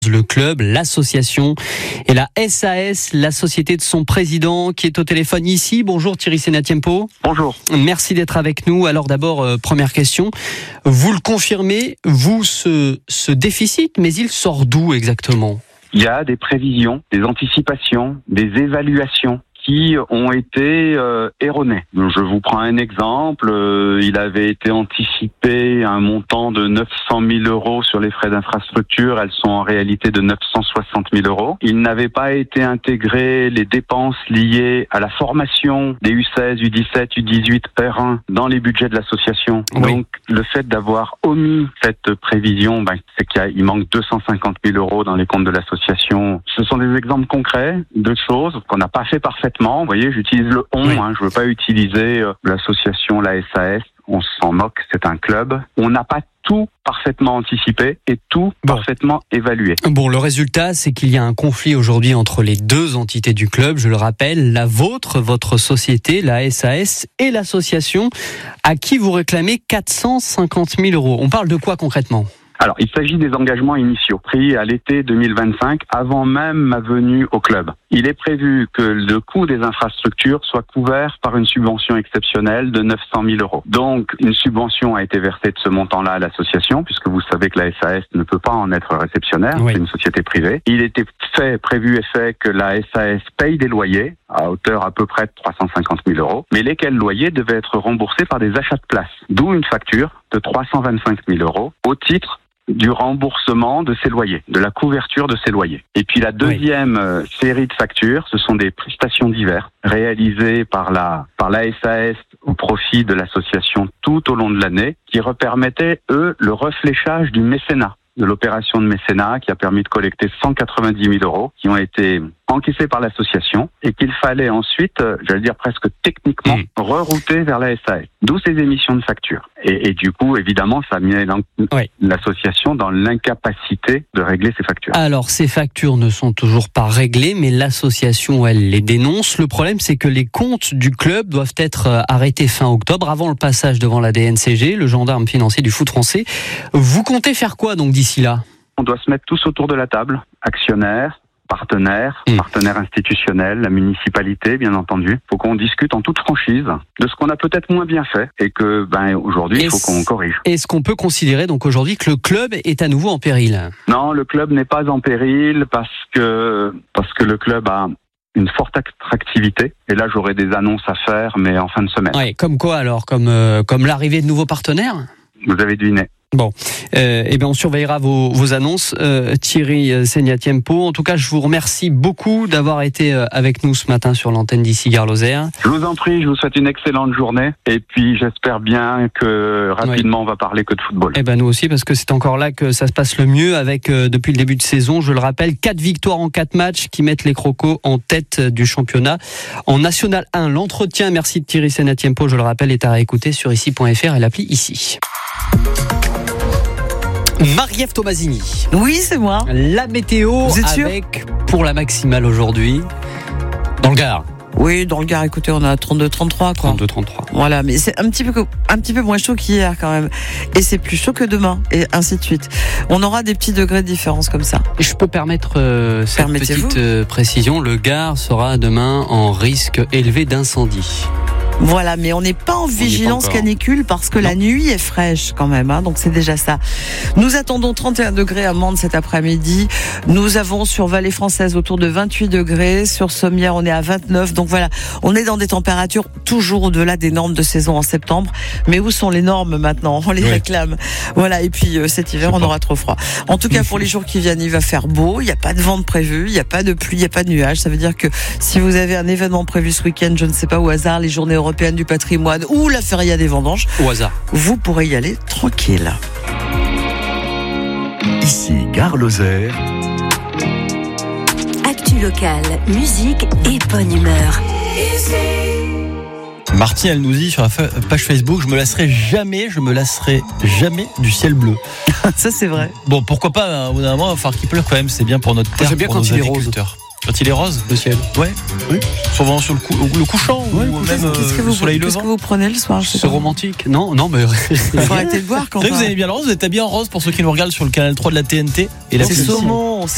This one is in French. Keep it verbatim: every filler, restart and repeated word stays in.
le club, l'association et la S A S, la société de son président qui est au téléphone ici. Bonjour Thierry Senatiempo. Bonjour. Merci d'être avec nous. Alors d'abord, euh, première question, vous le confirmez, vous, ce, ce déficit, mais il sort d'où exactement ? Il y a des prévisions, des anticipations, des évaluations qui ont été euh, erronées. Je vous prends un exemple. Euh, il avait été anticipé un montant de neuf cent mille euros sur les frais d'infrastructure. Elles sont en réalité de neuf cent soixante mille euros. Il n'avait pas été intégré les dépenses liées à la formation des U seize, U dix-sept, U dix-huit, R un dans les budgets de l'association. Oui. Donc, le fait d'avoir omis cette prévision, ben, c'est qu'il manque deux cent cinquante mille euros dans les comptes de l'association. Ce sont des exemples concrets de choses qu'on n'a pas fait parfaitement. Vous voyez, j'utilise le on, oui. hein, je veux pas utiliser euh, l'association, la S A S, on s'en moque, c'est un club. On n'a pas tout parfaitement anticipé et tout bon. parfaitement évalué. Bon, le résultat, c'est qu'il y a un conflit aujourd'hui entre les deux entités du club, je le rappelle, la vôtre, votre société, la S A S et l'association, à qui vous réclamez quatre cent cinquante mille euros. On parle de quoi concrètement ? Alors, il s'agit des engagements initiaux pris à l'été deux mille vingt-cinq, avant même ma venue au club. Il est prévu que le coût des infrastructures soit couvert par une subvention exceptionnelle de neuf cent mille euros. Donc, une subvention a été versée de ce montant-là à l'association, puisque vous savez que la S A S ne peut pas en être réceptionnaire, oui. c'est une société privée. Il était fait, prévu et fait que la S A S paye des loyers à hauteur à peu près de trois cent cinquante mille euros, mais lesquels loyers devaient être remboursés par des achats de places. D'où une facture de trois cent vingt-cinq mille euros au titre du remboursement de ces loyers, de la couverture de ces loyers. Et puis la deuxième oui. série de factures, ce sont des prestations diverses réalisées par la par la S A S au profit de l'association tout au long de l'année, qui permettaient, eux, le refléchage du mécénat, de l'opération de mécénat qui a permis de collecter cent quatre-vingt-dix mille euros qui ont été encaissés par l'association et qu'il fallait ensuite, j'allais dire presque techniquement, mmh. rerouter vers la S A S. D'où ces émissions de factures. Et, et du coup, évidemment, ça a mis oui. l'association dans l'incapacité de régler ces factures. Alors, ces factures ne sont toujours pas réglées, mais l'association, elle, les dénonce. Le problème, c'est que les comptes du club doivent être arrêtés fin octobre, avant le passage devant la D N C G, le gendarme financier du foot français. Vous comptez faire quoi, donc, d'ici là ? On doit se mettre tous autour de la table, actionnaires, partenaires, mmh. partenaires institutionnels, la municipalité, bien entendu. Il faut qu'on discute en toute franchise de ce qu'on a peut-être moins bien fait et que, ben, aujourd'hui, il faut qu'on corrige. Est-ce qu'on peut considérer donc aujourd'hui que le club est à nouveau en péril ? Non, le club n'est pas en péril parce que parce que le club a une forte attractivité. Et là, j'aurai des annonces à faire, mais en fin de semaine. Ouais, comme quoi alors ? Comme euh, comme l'arrivée de nouveaux partenaires ? Vous avez deviné. Bon, euh, eh bien on surveillera vos, vos annonces, euh, Thierry Senatiempo. En tout cas, je vous remercie beaucoup d'avoir été avec nous ce matin sur l'antenne d'ici Gare Lozère. Je vous en prie, je vous souhaite une excellente journée. Et puis j'espère bien que rapidement oui. on va parler que de football. Eh ben nous aussi, parce que c'est encore là que ça se passe le mieux avec, euh, depuis le début de saison, je le rappelle, quatre victoires en quatre matchs qui mettent les Crocos en tête du championnat. En National un, l'entretien, merci de Thierry Senatiempo, je le rappelle, est à réécouter sur ici point f r et l'appli ici. Marie-Ève Tomasini. Oui, c'est moi. La météo Vous êtes sûr ? avec, pour la maximale aujourd'hui, dans le Gard. Oui, dans le Gard, écoutez, on a trente-deux trente-trois, quoi. trente-deux trente-trois. Voilà, mais c'est un petit peu, un petit peu moins chaud qu'hier, quand même. Et c'est plus chaud que demain, et ainsi de suite. On aura des petits degrés de différence comme ça. Je peux permettre euh, cette petite euh, précision. Le Gard sera demain en risque élevé d'incendie. Voilà, mais on n'est pas en vigilance canicule parce que non. la nuit est fraîche quand même, hein, donc c'est déjà ça. Nous attendons trente et un degrés à Mende cet après-midi. Nous avons sur Vallée Française autour de vingt-huit degrés. Sur Sommières, on est à vingt-neuf. Donc voilà, on est dans des températures toujours au-delà des normes de saison en septembre. Mais où sont les normes maintenant ? On les oui. réclame. Voilà, et puis euh, cet hiver, on aura trop froid. En tout cas, pour les jours qui viennent, il va faire beau. Il n'y a pas de vent prévu, il n'y a pas de pluie, il n'y a pas de nuages. Ça veut dire que si vous avez un événement prévu ce week-end, je ne sais pas, au hasard, les journées européennes du patrimoine ou la feria des vendanges, au hasard, vous pourrez y aller tranquille. Ici Gare Lozère. Actu locale, musique et bonne humeur. Martine, elle nous dit sur la page Facebook, je me lasserai jamais, je me lasserai jamais du ciel bleu. Ça c'est vrai. Bon, pourquoi pas, au bout d'un moment, il va falloir qu'il pleure quand même, c'est bien pour notre terre, J'aime bien pour quand nos il est agriculteurs. rose. Quand il est rose, le ciel. Ouais. Oui. Souvent sur le, cou- le couchant ouais, ou qu'est-ce, même qu'est-ce que le vous, soleil qu'est-ce levant. que vous prenez le soir ? C'est romantique. Non, non, mais il faut arrêter de boire quand même. Vous aimez bien le rose, vous êtes habillé en rose pour ceux qui nous regardent sur le canal trois de la T N T. Et la c'est saumon.